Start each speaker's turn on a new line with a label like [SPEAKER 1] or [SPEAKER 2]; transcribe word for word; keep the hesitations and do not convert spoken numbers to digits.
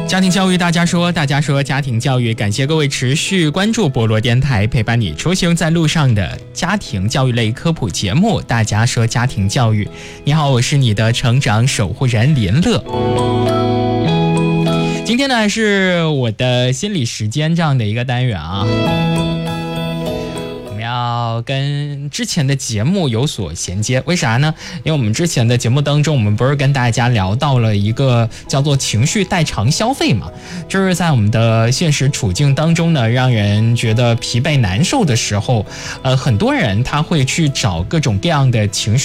[SPEAKER 1] 家庭教育大家说，大家说家庭教育，感谢各位持续关注菠萝电台，陪伴你出行在路上的家庭教育类科普节目。大家说家庭教育，你好，我是你的成长守护人林乐。今天呢是我的心理时间这样的一个单元啊。要跟之前的节目有所衔接，为啥呢？因为我们之前的节目当中，我们不是跟大家聊到了一个叫做情绪代偿消费嘛，就是在我们的现实处境当中呢，让人觉得疲惫难受的时候，呃，很多人他会去找各种各样的情绪